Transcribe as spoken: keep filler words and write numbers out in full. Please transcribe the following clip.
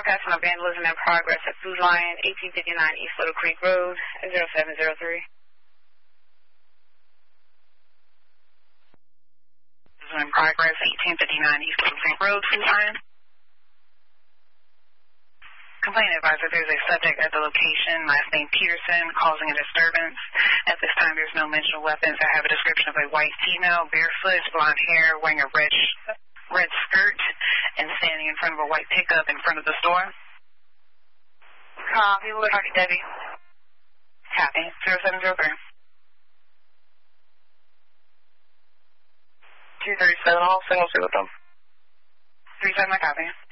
forecast on vandalism in progress at Food Lion, eighteen fifty-nine East Little Creek Road, zero seven zero three. In progress, eighteen fifty-nine East Little Creek Road, Food Lion. Complaint advisor, there's a subject at the location, last name Peterson, causing a disturbance. At this time, there's no mention of weapons. I have a description of a white female, barefoot, blonde hair, wearing a red, red skirt, and standing in front of a white pickup in front of the store. Copy, we'll talk to Debbie. Copy, zero seven zero three. two thirty-seven, all single two with them. three seven, I copy.